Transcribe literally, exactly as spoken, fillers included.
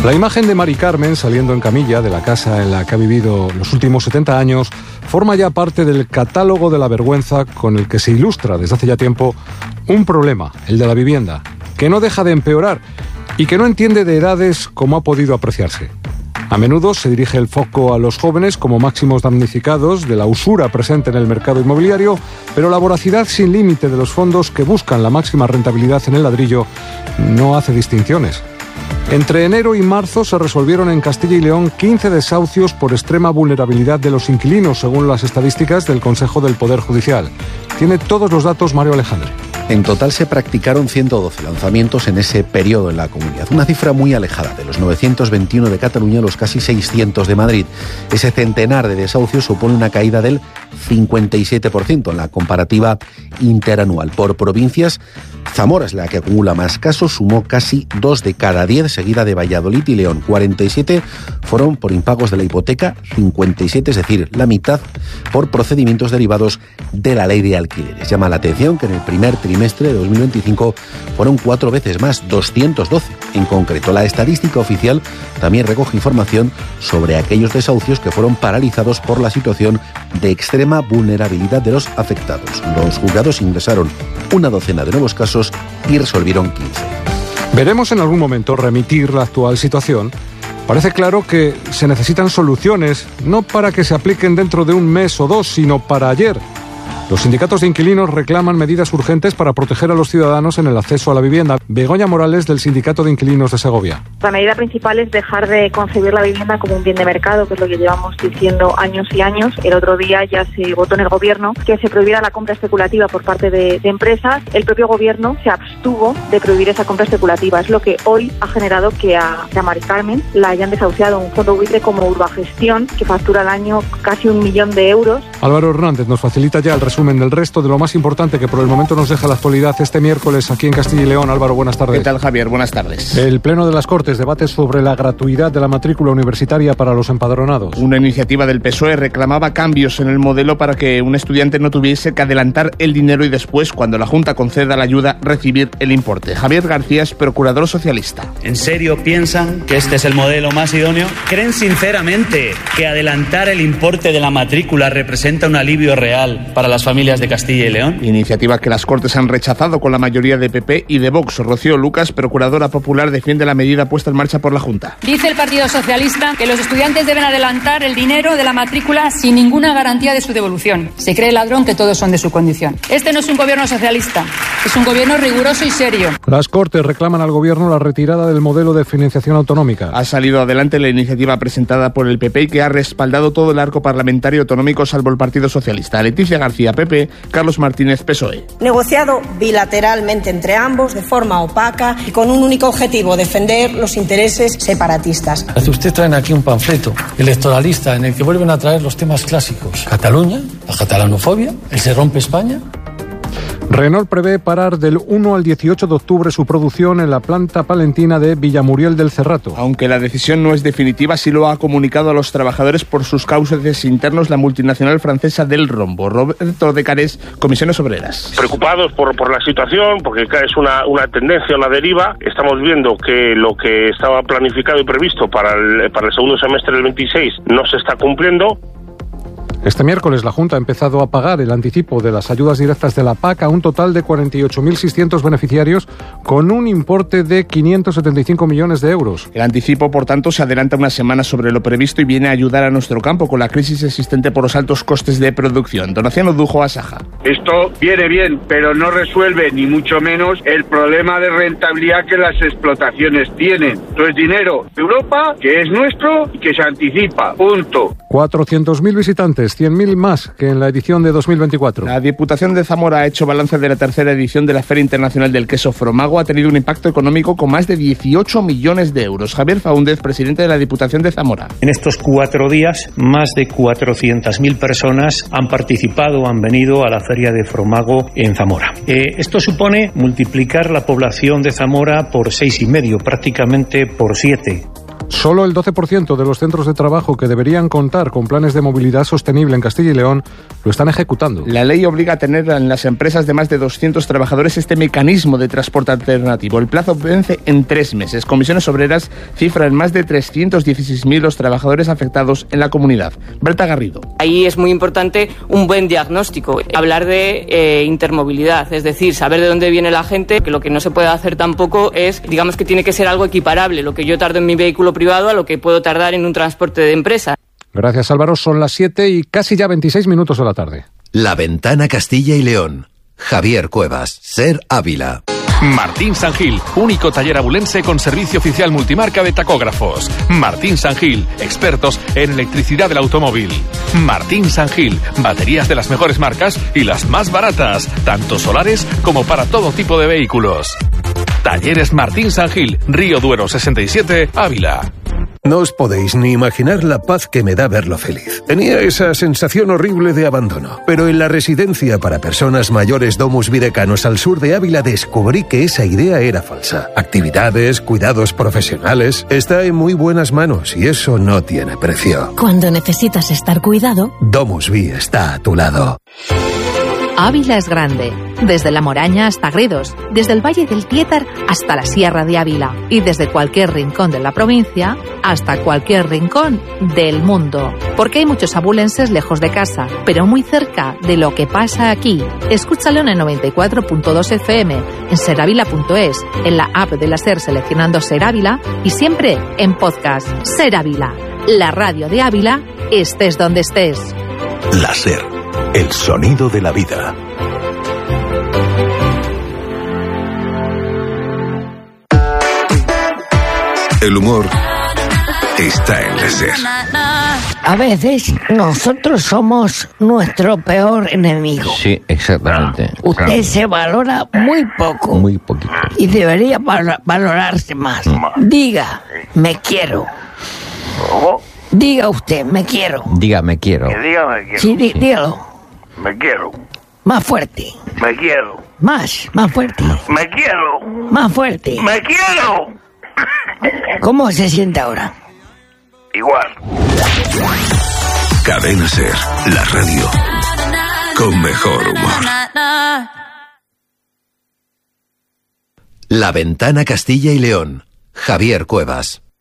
La imagen de Mari Carmen saliendo en camilla de la casa en la que ha vivido los últimos setenta años forma ya parte del catálogo de la vergüenza con el que se ilustra desde hace ya tiempo un problema, el de la vivienda, que no deja de empeorar y que no entiende de edades como ha podido apreciarse. A menudo se dirige el foco a los jóvenes como máximos damnificados de la usura presente en el mercado inmobiliario, pero la voracidad sin límite de los fondos que buscan la máxima rentabilidad en el ladrillo no hace distinciones. Entre enero y marzo se resolvieron en Castilla y León quince desahucios por extrema vulnerabilidad de los inquilinos, según las estadísticas del Consejo del Poder Judicial. Tiene todos los datos Mario Alejandre. En total se practicaron ciento doce lanzamientos en ese periodo en la comunidad, una cifra muy alejada de los novecientos veintiuno de Cataluña a los casi seiscientos de Madrid. Ese centenar de desahucios supone una caída del cincuenta y siete por ciento en la comparativa interanual. Por provincias, Zamora es la que acumula más casos, sumó casi dos de cada diez, seguida de Valladolid y León. cuarenta y siete fueron por impagos de la hipoteca, cincuenta y siete, es decir, la mitad, por procedimientos derivados de la ley de alquileres. Llama la atención que en el primer trimestre de dos mil veinticinco fueron cuatro veces más, doscientos doce. En concreto, la estadística oficial también recoge información sobre aquellos desahucios que fueron paralizados por la situación de extrema vulnerabilidad de los afectados. Los juzgados ingresaron una docena de nuevos casos y resolvieron quince. Veremos en algún momento remitir la actual situación. Parece claro que se necesitan soluciones, no para que se apliquen dentro de un mes o dos, sino para ayer. Los sindicatos de inquilinos reclaman medidas urgentes para proteger a los ciudadanos en el acceso a la vivienda. Begoña Morales, del Sindicato de Inquilinos de Segovia. La medida principal es dejar de concebir la vivienda como un bien de mercado, que es lo que llevamos diciendo años y años. El otro día ya se votó en el Gobierno que se prohibiera la compra especulativa por parte de, de empresas. El propio Gobierno se abstuvo de prohibir esa compra especulativa. Es lo que hoy ha generado que a, a Mari Carmen la hayan desahuciado un fondo buitre como Urbagestión, que factura al año casi un millón de euros. Álvaro Hernández nos facilita ya el resumen del resto de lo más importante que por el momento nos deja la actualidad este miércoles aquí en Castilla y León. Álvaro, buenas tardes. ¿Qué tal, Javier? Buenas tardes. El Pleno de las Cortes debate sobre la gratuidad de la matrícula universitaria para los empadronados. Una iniciativa del P S O E reclamaba cambios en el modelo para que un estudiante no tuviese que adelantar el dinero y después, cuando la Junta conceda la ayuda, recibir el importe. Javier García es procurador socialista. ¿En serio piensan que este es el modelo más idóneo? ¿Creen sinceramente que adelantar el importe de la matrícula representa un alivio real para las familias de Castilla y León? Iniciativa que las Cortes han rechazado con la mayoría de P P y de Vox. Rocío Lucas, procuradora popular, defiende la medida puesta en marcha por la Junta. Dice el Partido Socialista que los estudiantes deben adelantar el dinero de la matrícula sin ninguna garantía de su devolución. Se cree el ladrón que todos son de su condición. Este no es un gobierno socialista, es un gobierno riguroso y serio. Las Cortes reclaman al Gobierno la retirada del modelo de financiación autonómica. Ha salido adelante la iniciativa presentada por el P P y que ha respaldado todo el arco parlamentario autonómico salvo el Partido Socialista. Leticia García, P P, Carlos Martínez, P S O E. Negociado bilateralmente entre ambos, de forma opaca y con un único objetivo: defender los intereses separatistas. Ustedes traen aquí un panfleto electoralista en el que vuelven a traer los temas clásicos. Cataluña, la catalanofobia, el se rompe España. Renault prevé parar del uno al dieciocho de octubre su producción en la planta palentina de Villamuriel del Cerrato. Aunque la decisión no es definitiva, sí lo ha comunicado a los trabajadores por sus cauces internos la multinacional francesa del rombo. Roberto de Carés, Comisiones Obreras. Preocupados por, por la situación, porque es una, una tendencia, una deriva. Estamos viendo que lo que estaba planificado y previsto para el, para el segundo semestre del veintiséis no se está cumpliendo. Este miércoles la Junta ha empezado a pagar el anticipo de las ayudas directas de la P A C a un total de cuarenta y ocho mil seiscientos beneficiarios con un importe de quinientos setenta y cinco millones de euros. El anticipo, por tanto, se adelanta una semana sobre lo previsto y viene a ayudar a nuestro campo con la crisis existente por los altos costes de producción. Donaciano Dujo, Asaja. Esto viene bien, pero no resuelve ni mucho menos el problema de rentabilidad que las explotaciones tienen. Entonces, dinero de Europa, que es nuestro y que se anticipa. Punto. cuatrocientos mil visitantes, cien mil más que en la edición de dos mil veinticuatro. La Diputación de Zamora ha hecho balance de la tercera edición de la Feria Internacional del Queso Fromago. Ha tenido un impacto económico con más de dieciocho millones de euros. Javier Faúndez, presidente de la Diputación de Zamora. En estos cuatro días, más de cuatrocientas mil personas han participado, han venido a la Feria de Fromago en Zamora. Eh, esto supone multiplicar la población de Zamora por seis y medio, prácticamente por siete. Solo el doce por ciento de los centros de trabajo que deberían contar con planes de movilidad sostenible en Castilla y León lo están ejecutando. La ley obliga a tener en las empresas de más de doscientos trabajadores este mecanismo de transporte alternativo. El plazo vence en tres meses. Comisiones Obreras cifra en más de trescientos dieciséis mil los trabajadores afectados en la comunidad. Berta Garrido. Ahí es muy importante un buen diagnóstico, hablar de eh, intermovilidad, es decir, saber de dónde viene la gente, que lo que no se puede hacer tampoco es, digamos que tiene que ser algo equiparable, lo que yo tardo en mi vehículo privado a lo que puedo tardar en un transporte de empresa. Gracias, Álvaro. Son las siete y casi ya veintiséis minutos de la tarde. La Ventana Castilla y León. Javier Cuevas, Ser Ávila. Martín San Gil, único taller abulense con servicio oficial multimarca de tacógrafos. Martín San Gil, expertos en electricidad del automóvil. Martín San Gil, baterías de las mejores marcas y las más baratas, tanto solares como para todo tipo de vehículos. Talleres Martín San Gil, Río Duero sesenta y siete, Ávila. No os podéis ni imaginar la paz que me da verlo feliz. Tenía esa sensación horrible de abandono. Pero en la residencia para personas mayores Domus Videcanos al sur de Ávila descubrí que esa idea era falsa. Actividades, cuidados profesionales, está en muy buenas manos y eso no tiene precio. Cuando necesitas estar cuidado, Domus Vi está a tu lado. Ávila es grande, desde La Moraña hasta Gredos, desde el Valle del Tiétar hasta la Sierra de Ávila y desde cualquier rincón de la provincia hasta cualquier rincón del mundo. Porque hay muchos abulenses lejos de casa, pero muy cerca de lo que pasa aquí. Escúchalo en el noventa y cuatro punto dos F M, en seravila punto es, en la app de la SER seleccionando Ser Ávila y siempre en podcast. Ser Ávila, la radio de Ávila, estés donde estés. La SER. El sonido de la vida. El humor está en la SER. A veces nosotros somos nuestro peor enemigo. Sí, exactamente. Usted claro. se valora muy poco. Muy poquito. Y debería val- valorarse más. Diga, me quiero. Diga usted, me quiero. Diga, me quiero. Que diga, me quiero. Sí, dí- dígalo. Me quiero. Más fuerte. Me quiero. Más, más fuerte. Me quiero. Más fuerte. Me quiero. ¿Cómo se siente ahora? Igual. Cadena SER, la radio con mejor humor. La Ventana Castilla y León. Javier Cuevas.